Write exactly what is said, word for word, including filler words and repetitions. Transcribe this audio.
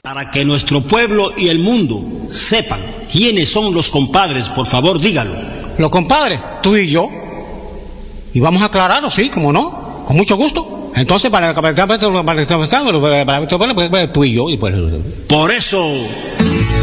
Para que nuestro pueblo y el mundo sepan quiénes son los compadres, por favor, dígalo. Los compadres, tú y yo. Y vamos a aclararlo, sí, como no, con mucho gusto. Entonces, para para para para para para para para tú y yo. Y pues, Por eso...